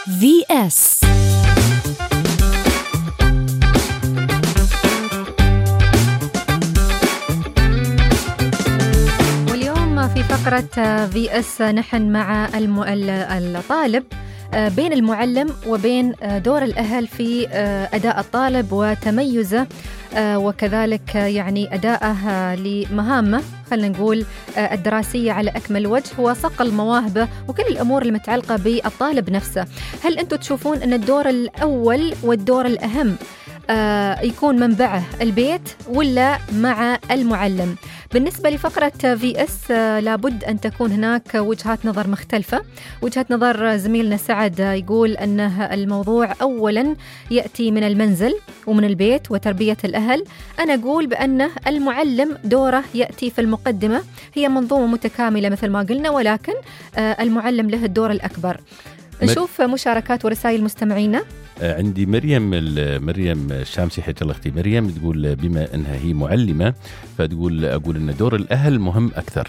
VS. واليوم في فقرة VS نحن مع الطالب بين المعلم وبين دور الأهل في أداء الطالب وتميزه وكذلك يعني أداءه لمهامه خلنا نقول الدراسية على أكمل وجه وصقل مواهبه وكل الأمور المتعلقة بالطالب نفسه. هل أنتم تشوفون أن الدور الأول والدور الأهم يكون منبعه البيت ولا مع المعلم؟ بالنسبة لفقرة VS لابد أن تكون هناك وجهات نظر مختلفة. وجهة نظر زميلنا سعد يقول أنه الموضوع أولا يأتي من المنزل ومن البيت وتربية الأهل. أنا أقول بأنه المعلم دوره يأتي في المقدمة، هي منظومة متكاملة مثل ما قلنا، ولكن المعلم له الدور الأكبر. نشوف مشاركات ورسائل مستمعينا. عندي مريم الشامسي حيت الله اختي مريم تقول بما انها هي معلمه اقول ان دور الاهل مهم اكثر.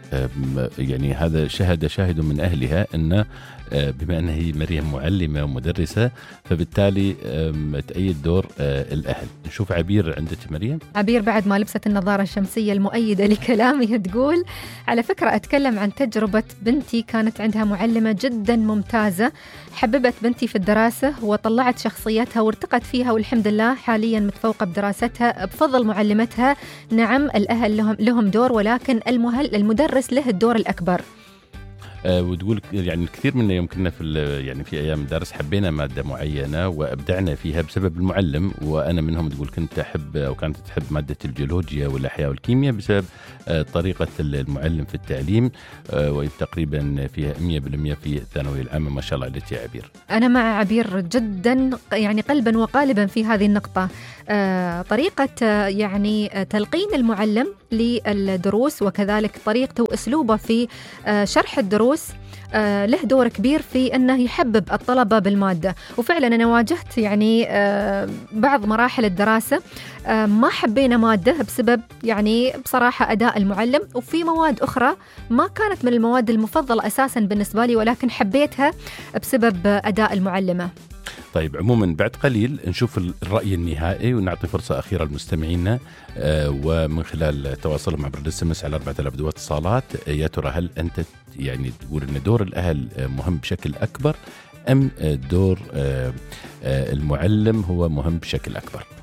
يعني هذا شاهد من اهلها ان بما انها هي مريم معلمه ومدرسه فبالتالي تأيد دور الاهل. نشوف عبير. عندك مريم؟ عبير بعد ما لبست النظاره الشمسيه المؤيده لكلامي تقول على فكره اتكلم عن تجربه بنتي، كانت عندها معلمه جدا ممتازه، حببت بنتي في الدراسه وطلعت شخصيتها وارتقت فيها، والحمد لله حاليا متفوقه بدراستها بفضل معلمتها. نعم الاهل لهم دور، ولكن المدرس له الدور الاكبر. وتقول يعني كثير منا يوم كنا في ايام الدرس حبينا ماده معينه وابدعنا فيها بسبب المعلم، وانا منهم تقول كنت احب او كانت تحب ماده الجيولوجيا والاحياء والكيمياء بسبب طريقه المعلم في التعليم، وتقريبا فيها 100% في الثانويه العامه. ما شاء الله عليك يا عبير. انا مع عبير جدا، يعني قلبا وقالبا في هذه النقطه. طريقه يعني تلقين المعلم للدروس وكذلك طريقته واسلوبه في شرح الدروس له دور كبير في أنه يحبب الطلبة بالمادة. وفعلا أنا واجهت يعني بعض مراحل الدراسة ما حبينا مادة بسبب يعني بصراحة أداء المعلم، وفي مواد أخرى ما كانت من المواد المفضلة أساسا بالنسبة لي ولكن حبيتها بسبب أداء المعلمة. طيب عموما بعد قليل نشوف الرأي النهائي ونعطي فرصة أخيرة لمستمعينا ومن خلال تواصلهم عبر الSMS على 4000 دو اتصالات. يا ترى هل أنت يعني تقول أن دور الأهل مهم بشكل أكبر أم دور المعلم هو مهم بشكل أكبر؟